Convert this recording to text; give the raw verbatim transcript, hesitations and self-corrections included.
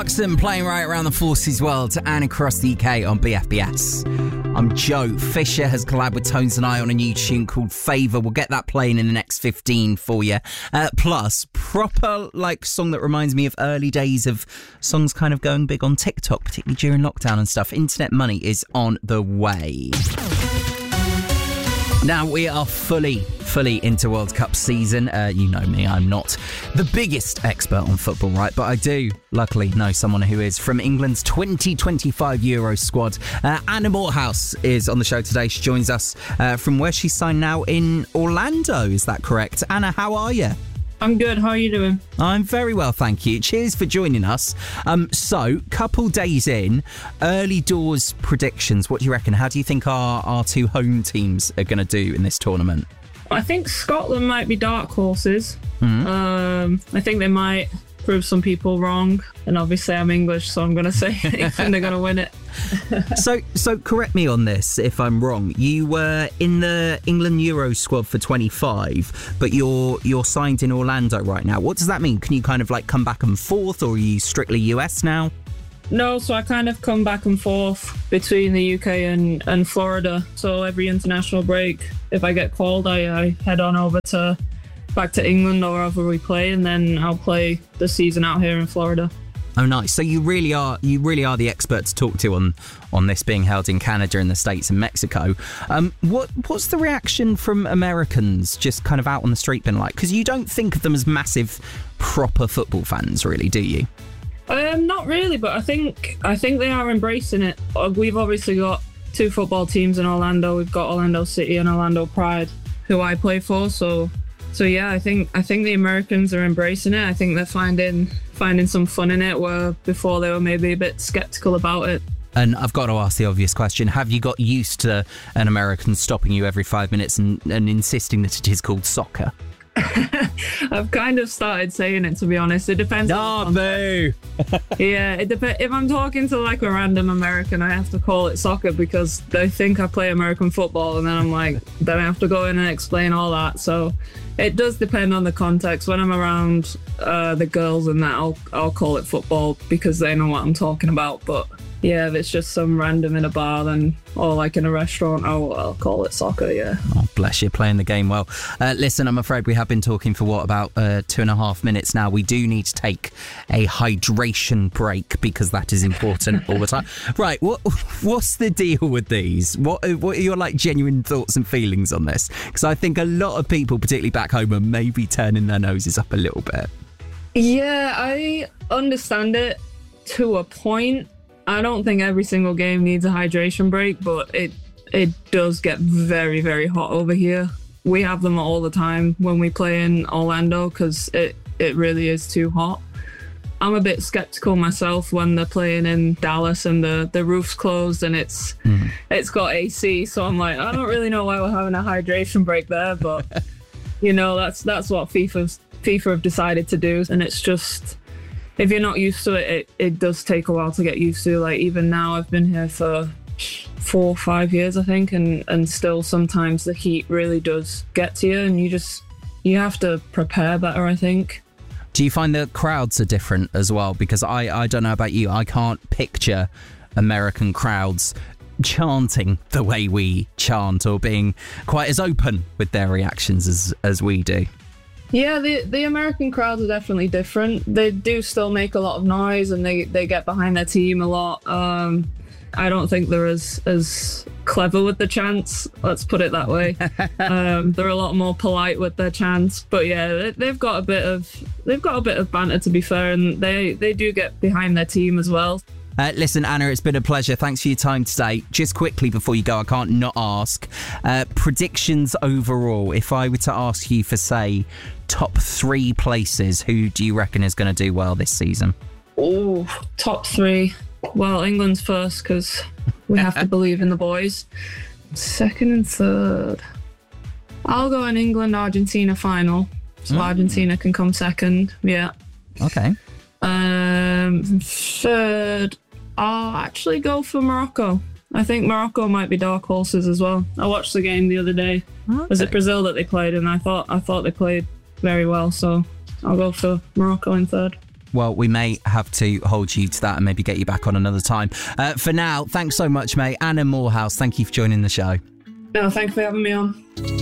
Jackson playing right around the forces world and across the U K on B F B S. I'm Joe. Fisher has collabed with Tones and I on a new tune called Favour. We'll get that playing in the next fifteen for you. Uh, plus, proper like song that reminds me of early days of songs kind of going big on TikTok, particularly during lockdown and stuff. Internet Money is on the way. Now we are fully, fully into World Cup season. Uh, you know me, I'm not the biggest expert on football, right? But I do, luckily, know someone who is from England's twenty twenty-five Euro squad. Uh, Anna Morehouse is on the show today. She joins us uh, from where she's signed now in Orlando. Is that correct? Anna, how are you? I'm good. How are you doing? I'm very well, thank you. Cheers for joining us. Um, so, couple days in, early doors predictions. What do you reckon? How do you think our, our two home teams are going to do in this tournament? I think Scotland might be dark horses. Mm-hmm. Um, I think they might prove some people wrong. And obviously I'm English, so I'm going to say I think they're going to win it. so, so correct me on this if I'm wrong. You were in the England Euro squad for twenty-five, but you're you're signed in Orlando right now. What does that mean? Can you kind of like come back and forth, or are you strictly U S now? No, so I kind of come back and forth between the U K and, and Florida. So every international break, if I get called, I, I head on over to back to England or wherever we play, and then I'll play the season out here in Florida. Oh, nice. So you really are you really are the expert to talk to on on this being held in Canada and the States and Mexico. Um, what what's the reaction from Americans just kind of out on the street been like? Because you don't think of them as massive proper football fans, really, do you? Um, not really, but I think I think they are embracing it. We've obviously got two football teams in Orlando. We've got Orlando City and Orlando Pride, who I play for. So, so yeah, I think I think the Americans are embracing it. I think they're finding finding some fun in it, where before they were maybe a bit skeptical about it. And I've got to ask the obvious question: have you got used to an American stopping you every five minutes and, and insisting that it is called soccer? I've kind of started saying it, to be honest. It depends. No, boo. Yeah, it depends. If I'm talking to like a random American, I have to call it soccer because they think I play American football, and then I'm like, then I have to go in and explain all that. So it does depend on the context. When I'm around uh, the girls and that, I'll I'll call it football because they know what I'm talking about. But yeah, if it's just some random in a bar, then or like in a restaurant, I'll, I'll call it soccer, yeah. Oh, bless you, playing the game well. Uh, listen, I'm afraid we have been talking for, what, about uh, two and a half minutes now. We do need to take a hydration break because that is important all the time. Right, what what's the deal with these? What, what are your, like, genuine thoughts and feelings on this? Because I think a lot of people, particularly back home, are maybe turning their noses up a little bit. Yeah, I understand it to a point. I don't think every single game needs a hydration break, but it it does get very, very hot over here. We have them all the time when we play in Orlando because it, it really is too hot. I'm a bit skeptical myself when they're playing in Dallas and the, the roof's closed and it's mm. it's got A C, so I'm like, I don't really know why we're having a hydration break there, but you know, that's that's what FIFA's, FIFA have decided to do, and it's just... if you're not used to it, it, it does take a while to get used to. Like, even now, I've been here for four or five years, I think, and, and still sometimes the heat really does get to you, and you just, you have to prepare better, I think. Do you find the crowds are different as well? Because I, I don't know about you, I can't picture American crowds chanting the way we chant or being quite as open with their reactions as, as we do. Yeah, the the American crowds are definitely different. They do still make a lot of noise and they, they get behind their team a lot. Um, I don't think they're as, as clever with the chants, let's put it that way. um, they're a lot more polite with their chants. But yeah, they, they've got a bit of they've got a bit of banter, to be fair, and they, they do get behind their team as well. Uh, listen, Anna, it's been a pleasure. Thanks for your time today. Just quickly before you go, I can't not ask. Uh, predictions overall. If I were to ask you for, say, top three places, who do you reckon is going to do well this season? Oh, top three. Well, England's first because we have to believe in the boys. Second and third. I'll go in England, Argentina final. So mm. Argentina can come second. Yeah. Okay. Um, third, I'll actually go for Morocco. I think Morocco might be dark horses as well. I watched the game the other day. Okay. Was it Brazil that they played? And I thought I thought they played very well. So I'll go for Morocco in third. well, we may have to hold you to that and maybe get you back on another time. Uh, for now, thanks so much, mate. Anna Moorhouse, thank you for joining the show. No, thanks for having me on.